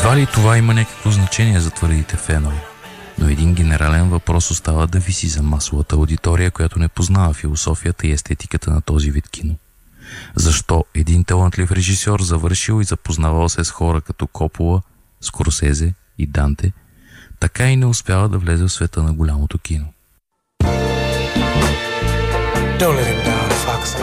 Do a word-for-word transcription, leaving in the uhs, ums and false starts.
Едва ли това има някакво значение за твърдите фенове, но един генерален въпрос остава да виси за масовата аудитория, която не познава философията и естетиката на този вид кино. Защо един талантлив режисьор, завършил и запознавал се с хора като Копола, Скорсезе и Данте, така и не успява да влезе в света на голямото кино? Don't let